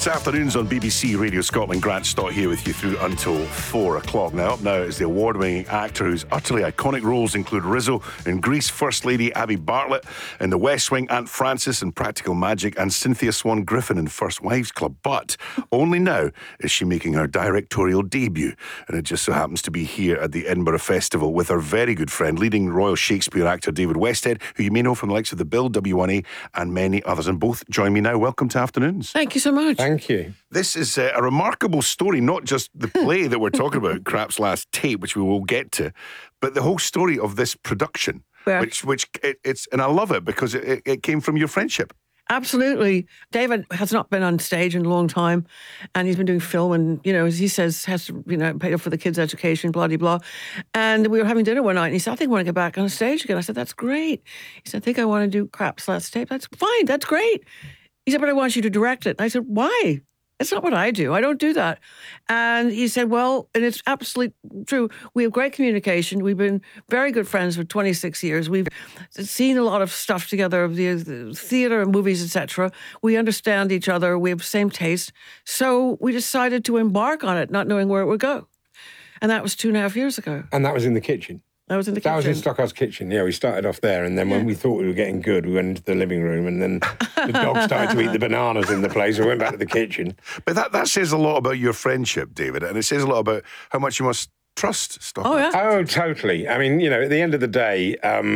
It's afternoons on BBC Radio Scotland. Grant Stott here with you through until 4 o'clock. Now, up now is the award-winning actor whose utterly iconic roles include Rizzo in Grease, First Lady Abby Bartlett in The West Wing, Aunt Frances in Practical Magic, and Cynthia Swan Griffin in First Wives Club. But only now is she making her directorial debut, and it just so happens to be here at the Edinburgh Festival with her very good friend, leading Royal Shakespeare actor David Westhead, who you may know from the likes of The Bill, W1A, and many others. And both join me now. Welcome to Afternoons. Thank you so much. Thank you. This is a remarkable story, not just the play that we're talking about, Krapp's Last Tape, which we will get to, but the whole story of this production, which it's, and I love it because it came from your friendship. Absolutely. David has not been on stage in a long time, and he's been doing film and, as he says, has to, pay for the kids' education, blah, blah, blah. And we were having dinner one night, and he said, I think I want to get back on stage again. I said, that's great. He said, I think I want to do Krapp's Last Tape. That's fine. That's great. He said, but I want you to direct it. And I said, why? It's not what I do. I don't do that. And he said, well, and it's absolutely true. We have great communication. We've been very good friends for 26 years. We've seen a lot of stuff together, the theatre and movies, etc. We understand each other. We have the same taste. So we decided to embark on it, not knowing where it would go. And that was 2.5 years ago. And that was in the kitchen. That was in the kitchen. That was in Stockhouse kitchen. Yeah, we started off there, and then when we thought we were getting good, we went into the living room, and then the dog started to eat the bananas in the place. We went back to the kitchen. But that says a lot about your friendship, David, and it says a lot about how much you must trust Stockhouse. Oh, yeah. Oh, totally. I mean, at the end of the day,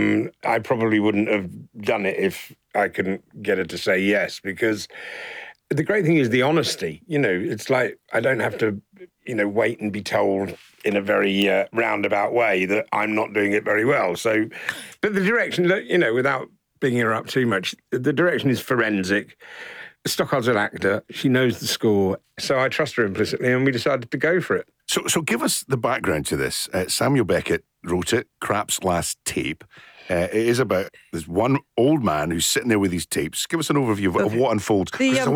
I probably wouldn't have done it if I couldn't get her to say yes, because the great thing is the honesty. It's like I don't have to, wait and be told in a very roundabout way that I'm not doing it very well. So, but the direction, without bigging her up too much, the direction is forensic. Stockhouse an actor. She knows the score. So I trust her implicitly, and we decided to go for it. So give us the background to this. Samuel Beckett wrote it, Krapp's Last Tape. It is about this one old man who's sitting there with these tapes. Give us an overview of what unfolds.